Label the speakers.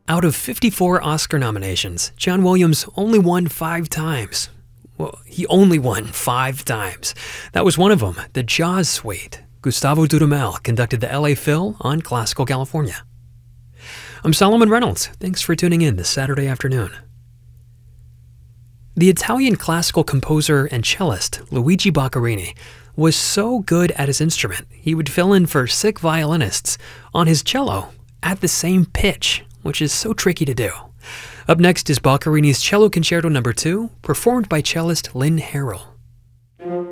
Speaker 1: Out of 54 Oscar nominations, John Williams only won 5 times. Well, he only won 5 times. That was one of them, the Jaws Suite. Gustavo Dudamel conducted the LA Phil on Classical California. I'm Solomon Reynolds. Thanks for tuning in this Saturday afternoon. The Italian classical composer and cellist Luigi Boccherini was so good at his instrument, he would fill in for sick violinists on his cello at the same pitch, which is so tricky to do. Up next is Boccherini's Cello Concerto No. 2, performed by cellist Lynn Harrell.